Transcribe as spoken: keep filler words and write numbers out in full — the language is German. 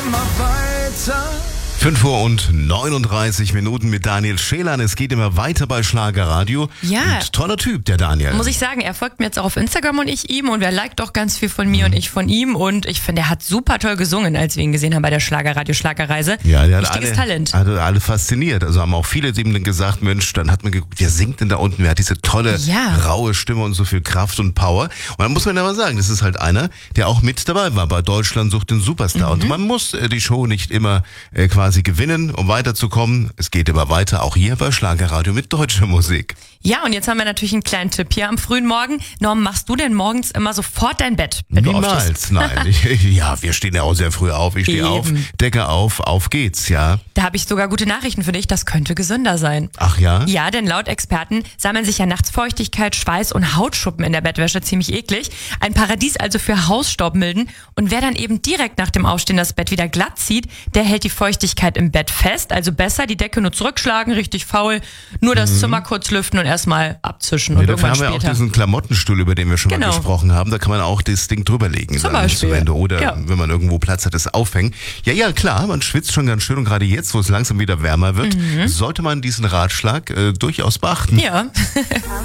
fünf Uhr und neununddreißig Minuten mit Daniel Schelan. Es geht immer weiter bei Schlagerradio. Ja. Und toller Typ, der Daniel. Muss ich sagen, er folgt mir jetzt auch auf Instagram und ich ihm und er liked auch ganz viel von mir mhm. und ich von ihm und ich finde, er hat super toll gesungen, als wir ihn gesehen haben bei der Schlagerradio Schlagerreise. Ja, der hat Richtiges alle, Talent. Hat alle fasziniert. Also haben auch viele eben dann gesagt, Mensch, dann hat man geguckt, wer singt denn da unten? Wer hat diese tolle, Ja. raue Stimme und so viel Kraft und Power? Und dann muss man aber sagen, das ist halt einer, der auch mit dabei war bei Deutschland sucht den Superstar. Mhm. Und man muss äh, die Show nicht immer äh, quasi gewinnen, um weiterzukommen. Es geht immer weiter, auch hier bei Schlagerradio mit deutscher Musik. Ja, und jetzt haben wir natürlich einen kleinen Tipp hier am frühen Morgen. Norm, machst du denn morgens immer sofort dein Bett, wenn du Niemals, aufstehst? nein. Ich, ja, wir stehen ja auch sehr früh auf. Ich stehe auf, Decke auf, auf geht's, ja. Da habe ich sogar gute Nachrichten für dich, das könnte gesünder sein. Ach ja? Ja, denn laut Experten sammeln sich ja nachts Feuchtigkeit, Schweiß und Hautschuppen in der Bettwäsche, ziemlich eklig. Ein Paradies also für Hausstaubmilden. Und wer dann eben direkt nach dem Aufstehen das Bett wieder glatt zieht, der hält die Feuchtigkeit im Bett fest. Also besser die Decke nur zurückschlagen, richtig faul, nur das mhm. Zimmer kurz lüften und erstmal abzischen. Ja, und dafür irgendwann haben wir später. auch diesen Klamottenstuhl, über den wir schon Genau. mal gesprochen haben. Da kann man auch das Ding drüberlegen. Zum dann Beispiel. Zu Ende. Oder Ja. wenn man irgendwo Platz hat, das aufhängen. Ja, ja, klar, man schwitzt schon ganz schön. Und gerade jetzt, wo es langsam wieder wärmer wird, mhm. sollte man diesen Ratschlag äh, durchaus beachten. Ja.